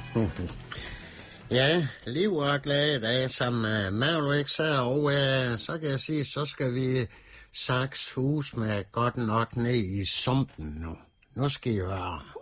Ja, liv og glade dage sammen med Mavericks her, og så kan jeg sige, så skal vi sakse hus med godt nok ned i sumpen nu. Nu skal I høre.